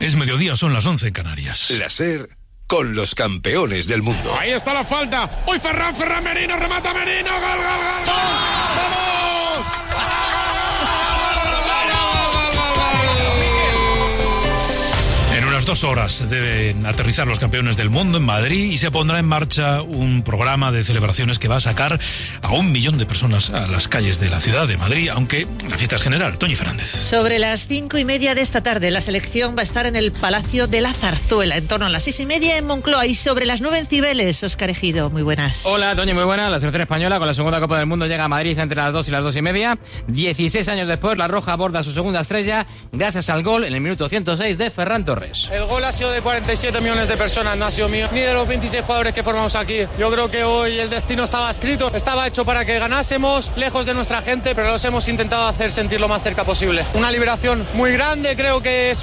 Es mediodía, son las 11 en Canarias. La SER con los campeones del mundo. Ahí está la falta. ¡Uy, Ferran Merino! ¡Remata Merino! ¡Gol, gol, gol! ¡Vamos! En unas 2 horas deben aterrizar los campeones del mundo en Madrid y se pondrá en marcha un programa de celebraciones que va a sacar a 1 millón de personas a las calles de la ciudad de Madrid, aunque la fiesta es general. Toñi Fernández. Sobre las 5:30 de esta tarde, la selección va a estar en el Palacio de la Zarzuela, en torno a las 6:30 en Moncloa, y sobre las 9 en Cibeles. Óscar Ejido, muy buenas. Hola, Toñi, muy buenas. La selección española con la segunda Copa del Mundo llega a Madrid entre las 2 y las 2:30. 16 años después, la Roja aborda su segunda estrella gracias al gol en el minuto 106 de Ferran Torres. El gol ha sido de 47 millones de personas, no ha sido mío, ni de los 26 jugadores que formamos aquí. Yo creo que hoy el destino estaba escrito, estaba hecho para que ganásemos, lejos de nuestra gente, pero los hemos intentado hacer sentir lo más cerca posible. Una liberación muy grande, creo que